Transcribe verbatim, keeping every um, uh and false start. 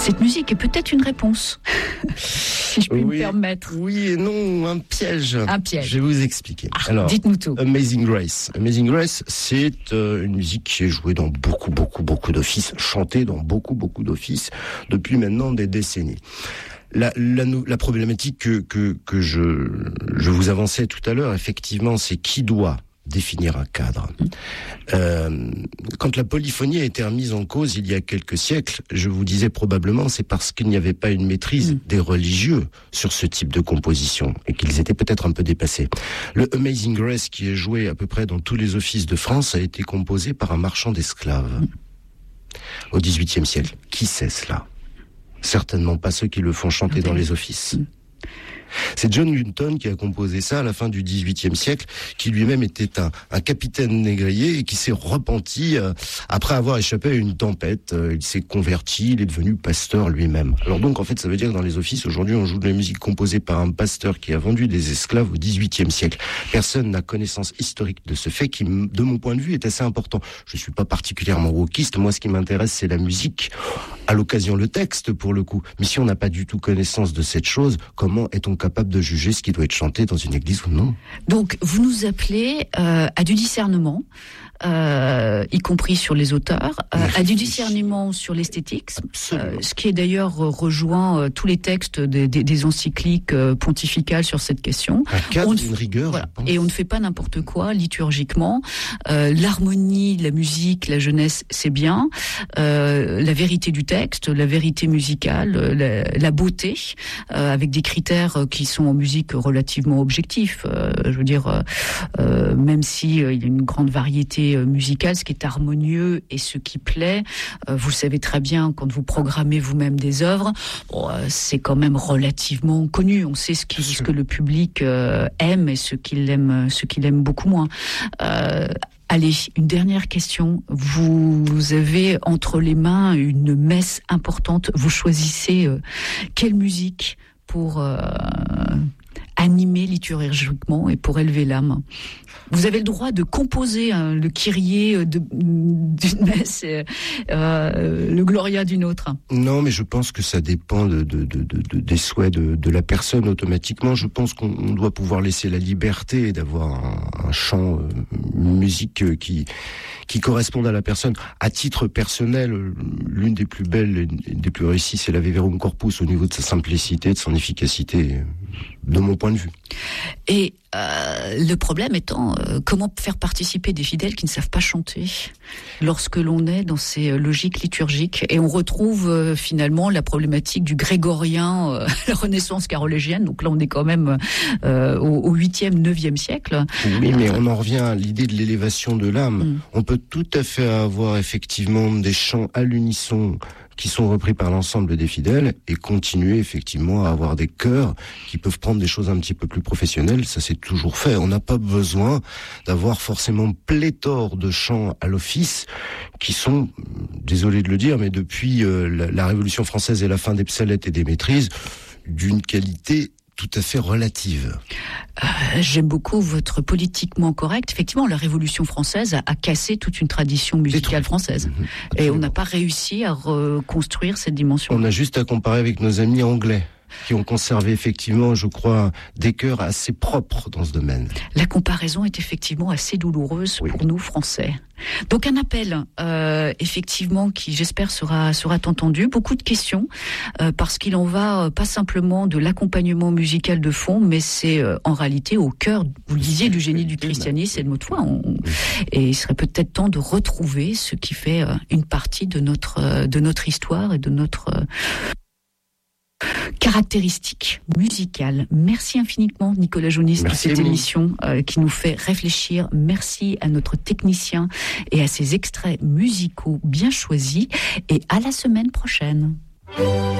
Cette musique est peut-être une réponse, si je puis oui, me permettre. Oui et non, un piège. Un piège. Je vais vous expliquer. Ah, Alors, dites-nous tout. Amazing Grace. Amazing Grace, c'est euh, une musique qui est jouée dans beaucoup, beaucoup, beaucoup d'offices, chantée dans beaucoup, beaucoup d'offices depuis maintenant des décennies. La, la, la problématique que, que, que je, je vous avançais tout à l'heure, effectivement, c'est qui doit définir un cadre. Euh, quand la polyphonie a été remise en cause il y a quelques siècles, je vous disais probablement c'est parce qu'il n'y avait pas une maîtrise mmh. des religieux sur ce type de composition et qu'ils étaient peut-être un peu dépassés. Le Amazing Grace, qui est joué à peu près dans tous les offices de France, a été composé par un marchand d'esclaves mmh. au dix-huitième siècle. Qui c'est cela ? Certainement pas ceux qui le font chanter mmh. dans les offices. Mmh. C'est John Newton qui a composé ça à la fin du dix-huitième siècle, qui lui-même était un, un capitaine négrier et qui s'est repenti euh, après avoir échappé à une tempête. Euh, il s'est converti, il est devenu pasteur lui-même. Alors donc en fait ça veut dire que dans les offices aujourd'hui on joue de la musique composée par un pasteur qui a vendu des esclaves au dix-huitième siècle. Personne n'a connaissance historique de ce fait qui, de mon point de vue, est assez important. Je suis pas particulièrement wokiste, moi ce qui m'intéresse c'est la musique, à l'occasion le texte pour le coup. Mais si on n'a pas du tout connaissance de cette chose, comment est-on capable de juger ce qui doit être chanté dans une église ou non? Donc, vous nous appelez euh, à du discernement, euh, y compris sur les auteurs, euh, à du discernement sur l'esthétique, euh, ce qui est d'ailleurs rejoint euh, tous les textes des, des, des encycliques euh, pontificales sur cette question. Un cadre, on une rigueur, voilà. je pense. Et on ne fait pas n'importe quoi liturgiquement. Euh, l'harmonie, la musique, la jeunesse, c'est bien. Euh, la vérité du texte, la vérité musicale, la, la beauté, euh, avec des critères qui sont en musique relativement objectifs. Euh, je veux dire, euh, même si euh, il y a une grande variété euh, musicale, ce qui est harmonieux et ce qui plaît, euh, vous le savez très bien, quand vous programmez vous-même des œuvres, bon, euh, c'est quand même relativement connu. On sait ce, qui, ce que le public euh, aime et ce qu'il aime, ce qu'il aime beaucoup moins. Euh, Allez, une dernière question. Vous avez entre les mains une messe importante. Vous choisissez euh, quelle musique pour euh, animer liturgiquement et pour élever l'âme. Vous avez le droit de composer hein, le Kyrie de, d'une messe, euh, le Gloria d'une autre. Non, mais je pense que ça dépend de, de, de, de, des souhaits de, de la personne automatiquement. Je pense qu'on doit pouvoir laisser la liberté d'avoir un, un chant euh, musique qui qui corresponde à la personne. À titre personnel, l'une des plus belles et des plus réussies, c'est la Veverum Corpus au niveau de sa simplicité, de son efficacité, de mon point de vue. Et euh, le problème étant, euh, comment faire participer des fidèles qui ne savent pas chanter lorsque l'on est dans ces logiques liturgiques. Et on retrouve euh, finalement la problématique du grégorien, euh, la Renaissance carolingienne. Donc là, on est quand même euh, au huitième, neuvième siècle. Oui, mais on en revient à l'idée de l'élévation de l'âme. Mm. On peut tout à fait avoir effectivement des chants à l'unisson qui sont repris par l'ensemble des fidèles et continuer effectivement à avoir des chœurs qui peuvent prendre des choses un petit peu plus professionnelles. Ça, c'est toujours fait. On n'a pas besoin d'avoir forcément pléthore de chants à l'office qui sont, désolé de le dire, mais depuis euh, la, la Révolution française et la fin des psalettes et des maîtrises, d'une qualité tout à fait relative. Euh, j'aime beaucoup votre politiquement correct. Effectivement, la Révolution française a, a cassé toute une tradition musicale française. Mmh, et on n'a pas réussi à reconstruire cette dimension. On a juste à comparer avec nos amis anglais, qui ont conservé effectivement, je crois, des chœurs assez propres dans ce domaine. La comparaison est effectivement assez douloureuse oui. pour nous, Français. Donc un appel, euh, effectivement, qui j'espère sera sera entendu. Beaucoup de questions, euh, parce qu'il en va euh, pas simplement de l'accompagnement musical de fond, mais c'est euh, en réalité au cœur, vous le disiez, du génie du christianisme et de notre foi. On, et il serait peut-être temps de retrouver ce qui fait euh, une partie de notre euh, de notre histoire et de notre euh, caractéristiques musicales. Merci infiniment Nicolas Jaunis pour cette émission euh, qui nous fait réfléchir. Merci à notre technicien et à ses extraits musicaux bien choisis et à la semaine prochaine.